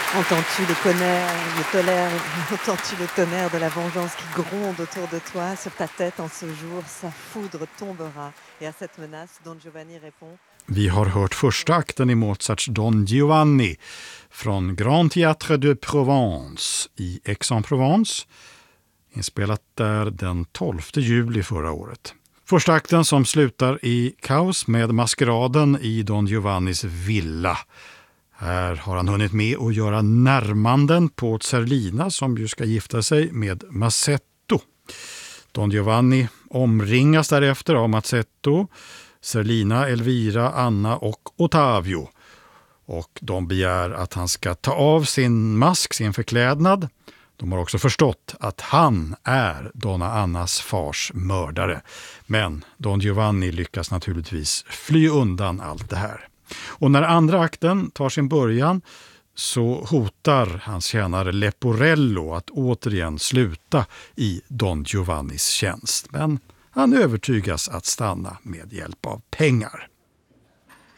Entends-tu entends-tu le tonnerre de la vengeance qui gronde autour de toi? Sur ta tête en ce jour, sa foudre tombera. Et à cette menace, Don Giovanni répond: Vi har hört första akten i Mozarts Don Giovanni från Grand Théâtre de Provence i Aix-en-Provence, inspelat där den 12 juli förra året. Första akten som slutar i kaos med maskeraden i Don Giovannis villa. Här har han hunnit med att göra närmanden på Zerlina som ju ska gifta sig med Mazzetto. Don Giovanni omringas därefter av Mazzetto, Zerlina, Elvira, Anna och Ottavio. Och de begär att han ska ta av sin mask, sin förklädnad. De har också förstått att han är Donna Annas fars mördare. Men Don Giovanni lyckas naturligtvis fly undan allt det här. Och när andra akten tar sin början så hotar hans tjänare Leporello att återigen sluta i Don Giovannis tjänst. Men han övertygas att stanna med hjälp av pengar.